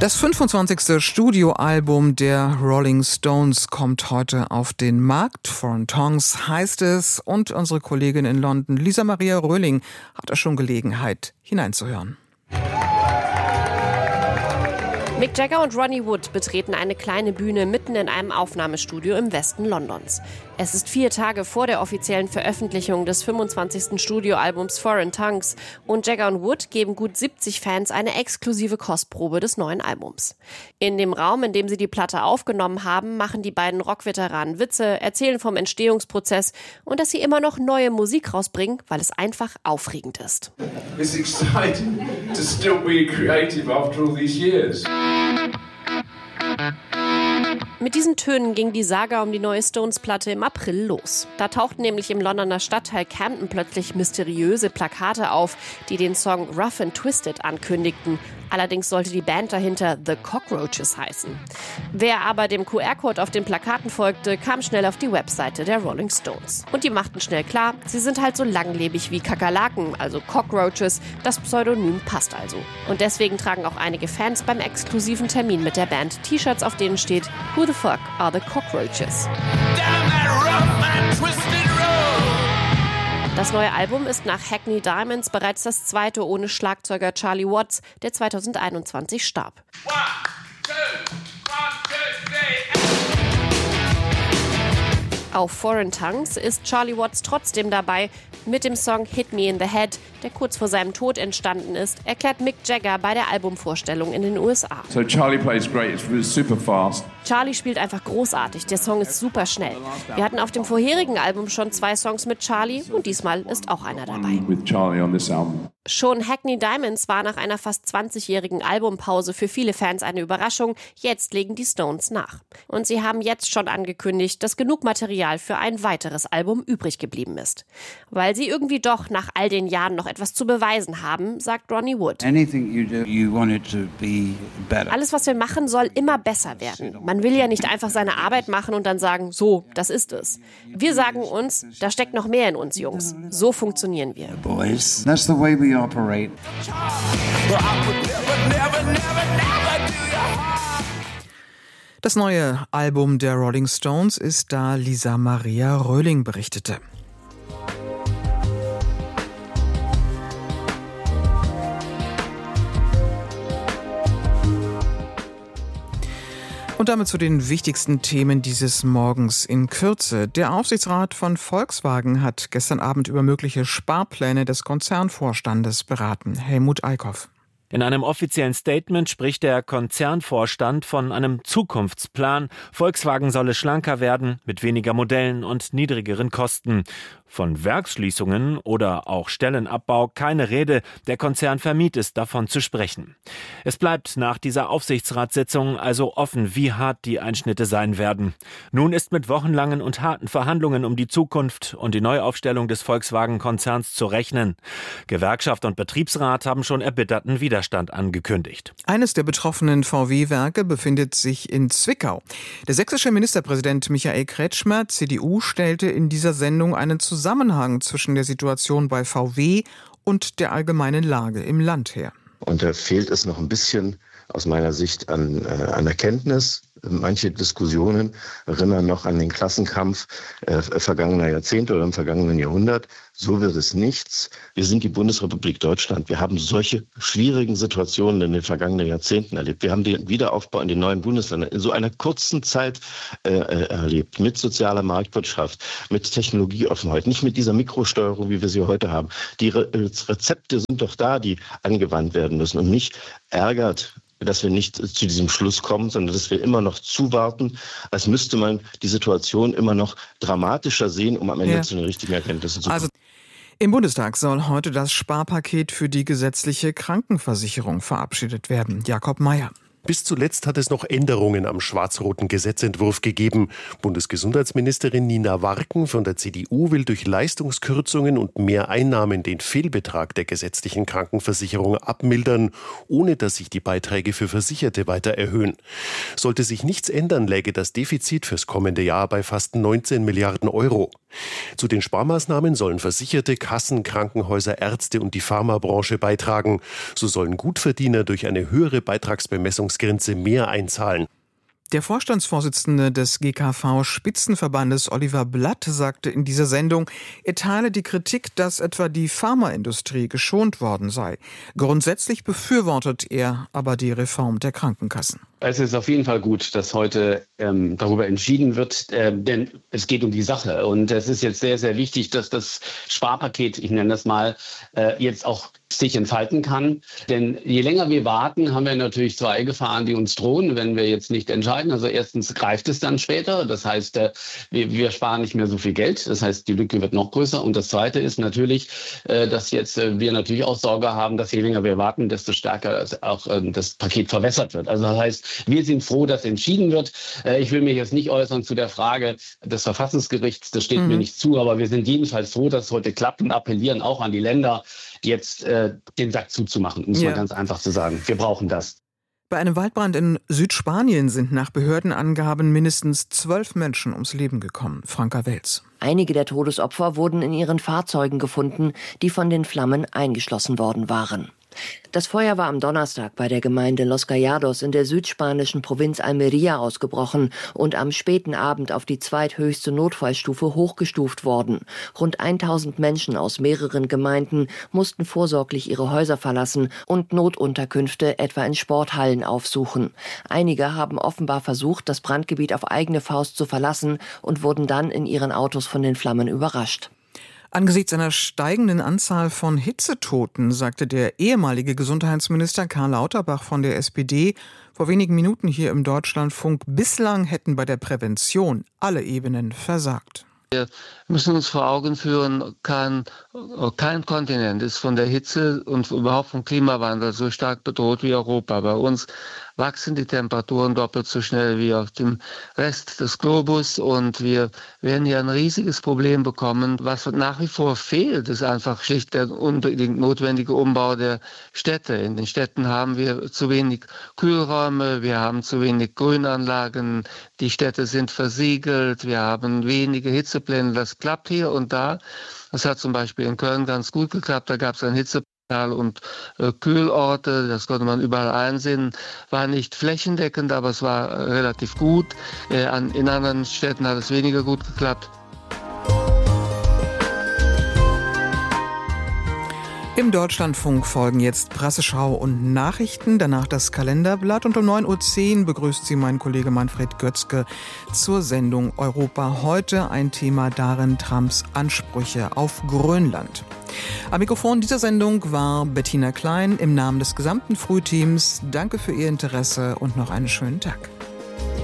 Das 25. Studioalbum der Rolling Stones kommt heute auf den Markt. Foreign Tongues heißt es. Und unsere Kollegin in London, Lisa Maria Röhling, hat da schon Gelegenheit, hineinzuhören. Mick Jagger und Ronnie Wood betreten eine kleine Bühne mitten in einem Aufnahmestudio im Westen Londons. Es ist 4 Tage vor der offiziellen Veröffentlichung des 25. Studioalbums Foreign Tongues und Jagger und Wood geben gut 70 Fans eine exklusive Kostprobe des neuen Albums. In dem Raum, in dem sie die Platte aufgenommen haben, machen die beiden Rockveteranen Witze, erzählen vom Entstehungsprozess und dass sie immer noch neue Musik rausbringen, weil es einfach aufregend ist. It's exciting to still be creative after all these years. Mit diesen Tönen ging die Saga um die neue Stones-Platte im April los. Da tauchten nämlich im Londoner Stadtteil Camden plötzlich mysteriöse Plakate auf, die den Song Rough and Twisted ankündigten. Allerdings sollte die Band dahinter The Cockroaches heißen. Wer aber dem QR-Code auf den Plakaten folgte, kam schnell auf die Webseite der Rolling Stones. Und die machten schnell klar, sie sind halt so langlebig wie Kakerlaken, also Cockroaches. Das Pseudonym passt also. Und deswegen tragen auch einige Fans beim exklusiven Termin mit der Band T-Shirts, auf denen steht Who the fuck are the Cockroaches? Das neue Album ist nach Hackney Diamonds bereits das zweite ohne Schlagzeuger Charlie Watts, der 2021 starb. 1, 2, 1, 2, 3. Auf Foreign Tongues ist Charlie Watts trotzdem dabei. Mit dem Song Hit Me in the Head, der kurz vor seinem Tod entstanden ist, erklärt Mick Jagger bei der Albumvorstellung in den USA. So Charlie plays great, it's super fast. Charlie spielt einfach großartig, der Song ist super schnell. Wir hatten auf dem vorherigen Album schon 2 Songs mit Charlie und diesmal ist auch einer dabei. With Charlie on this album. Schon Hackney Diamonds war nach einer fast 20-jährigen Albumpause für viele Fans eine Überraschung. Jetzt legen die Stones nach. Und sie haben jetzt schon angekündigt, dass genug Material für ein weiteres Album übrig geblieben ist. Weil sie irgendwie doch nach all den Jahren noch etwas zu beweisen haben, sagt Ronnie Wood. Alles, was wir machen, soll immer besser werden. Man will ja nicht einfach seine Arbeit machen und dann sagen, so, das ist es. Wir sagen uns, da steckt noch mehr in uns, Jungs. So funktionieren wir. Boys, that's the way we operate. Das neue Album der Rolling Stones ist da Lisa Maria Röhling berichtete. Und damit zu den wichtigsten Themen dieses Morgens in Kürze. Der Aufsichtsrat von Volkswagen hat gestern Abend über mögliche Sparpläne des Konzernvorstandes beraten. Helmut Eickhoff. In einem offiziellen Statement spricht der Konzernvorstand von einem Zukunftsplan. Volkswagen solle schlanker werden, mit weniger Modellen und niedrigeren Kosten. Von Werksschließungen oder auch Stellenabbau keine Rede. Der Konzern vermied es, davon zu sprechen. Es bleibt nach dieser Aufsichtsratssitzung also offen, wie hart die Einschnitte sein werden. Nun ist mit wochenlangen und harten Verhandlungen um die Zukunft und die Neuaufstellung des Volkswagen-Konzerns zu rechnen. Gewerkschaft und Betriebsrat haben schon erbitterten Widerstand angekündigt. Eines der betroffenen VW-Werke befindet sich in Zwickau. Der sächsische Ministerpräsident Michael Kretschmer, CDU, stellte in dieser Sendung einen Zusammenhang zwischen der Situation bei VW und der allgemeinen Lage im Land her. Und da fehlt es noch ein bisschen aus meiner Sicht an Erkenntnis. Manche Diskussionen erinnern noch an den Klassenkampf vergangener Jahrzehnte oder im vergangenen Jahrhundert. So wird es nichts. Wir sind die Bundesrepublik Deutschland. Wir haben solche schwierigen Situationen in den vergangenen Jahrzehnten erlebt. Wir haben den Wiederaufbau in den neuen Bundesländern in so einer kurzen Zeit erlebt. Mit sozialer Marktwirtschaft, mit Technologieoffenheit, nicht mit dieser Mikrosteuerung, wie wir sie heute haben. Die Rezepte sind doch da, die angewandt werden müssen und mich ärgert, dass wir nicht zu diesem Schluss kommen, sondern dass wir immer noch zuwarten, als müsste man die Situation immer noch dramatischer sehen, um am Ende zu den richtigen Erkenntnissen zu kommen. Also im Bundestag soll heute das Sparpaket für die gesetzliche Krankenversicherung verabschiedet werden. Jakob Mayer. Bis zuletzt hat es noch Änderungen am schwarz-roten Gesetzentwurf gegeben. Bundesgesundheitsministerin Nina Warken von der CDU will durch Leistungskürzungen und mehr Einnahmen den Fehlbetrag der gesetzlichen Krankenversicherung abmildern, ohne dass sich die Beiträge für Versicherte weiter erhöhen. Sollte sich nichts ändern, läge das Defizit fürs kommende Jahr bei fast 19 Milliarden Euro. Zu den Sparmaßnahmen sollen Versicherte, Kassen, Krankenhäuser, Ärzte und die Pharmabranche beitragen. So sollen Gutverdiener durch eine höhere Beitragsbemessung Oberleistungsgrenze mehr einzahlen. Der Vorstandsvorsitzende des GKV-Spitzenverbandes Oliver Blatt sagte in dieser Sendung, er teile die Kritik, dass etwa die Pharmaindustrie geschont worden sei. Grundsätzlich befürwortet er aber die Reform der Krankenkassen. Es ist auf jeden Fall gut, dass heute darüber entschieden wird, denn es geht um die Sache. Und es ist jetzt sehr, sehr wichtig, dass das Sparpaket, ich nenne das mal, jetzt auch sich entfalten kann. Denn je länger wir warten, haben wir natürlich zwei Gefahren, die uns drohen, wenn wir jetzt nicht entscheiden. Also erstens greift es dann später. Das heißt, wir sparen nicht mehr so viel Geld. Das heißt, die Lücke wird noch größer. Und das Zweite ist natürlich, dass jetzt wir natürlich auch Sorge haben, dass je länger wir warten, desto stärker auch das Paket verwässert wird. Also das heißt, wir sind froh, dass entschieden wird. Ich will mich jetzt nicht äußern zu der Frage des Verfassungsgerichts. Das steht mir nicht zu. Aber wir sind jedenfalls froh, dass es heute klappt und appellieren auch an die Länder, jetzt den Sack zuzumachen, um es mal ganz einfach zu sagen. Wir brauchen das. Bei einem Waldbrand in Südspanien sind nach Behördenangaben mindestens 12 Menschen ums Leben gekommen. Franka Welz. Einige der Todesopfer wurden in ihren Fahrzeugen gefunden, die von den Flammen eingeschlossen worden waren. Das Feuer war am Donnerstag bei der Gemeinde Los Callados in der südspanischen Provinz Almería ausgebrochen und am späten Abend auf die zweithöchste Notfallstufe hochgestuft worden. Rund 1000 Menschen aus mehreren Gemeinden mussten vorsorglich ihre Häuser verlassen und Notunterkünfte etwa in Sporthallen aufsuchen. Einige haben offenbar versucht, das Brandgebiet auf eigene Faust zu verlassen und wurden dann in ihren Autos von den Flammen überrascht. Angesichts einer steigenden Anzahl von Hitzetoten sagte der ehemalige Gesundheitsminister Karl Lauterbach von der SPD vor wenigen Minuten hier im Deutschlandfunk, bislang hätten bei der Prävention alle Ebenen versagt. Wir müssen uns vor Augen führen, kein Kontinent ist von der Hitze und überhaupt vom Klimawandel so stark bedroht wie Europa. Bei uns wachsen die Temperaturen doppelt so schnell wie auf dem Rest des Globus und wir werden hier ein riesiges Problem bekommen. Was nach wie vor fehlt, ist einfach schlicht der unbedingt notwendige Umbau der Städte. In den Städten haben wir zu wenig Kühlräume, wir haben zu wenig Grünanlagen, die Städte sind versiegelt, wir haben wenige Hitzepläne. Das klappt hier und da. Das hat zum Beispiel in Köln ganz gut geklappt. Da gab es ein Hitzeplan und Kühlorte, das konnte man überall einsehen. War nicht flächendeckend, aber es war relativ gut. In anderen Städten hat es weniger gut geklappt. Im Deutschlandfunk folgen jetzt Presseschau und Nachrichten, danach das Kalenderblatt und um 9.10 Uhr begrüßt Sie mein Kollege Manfred Götzke zur Sendung Europa heute. Ein Thema darin Trumps Ansprüche auf Grönland. Am Mikrofon dieser Sendung war Bettina Klein im Namen des gesamten Frühteams. Danke für Ihr Interesse und noch einen schönen Tag.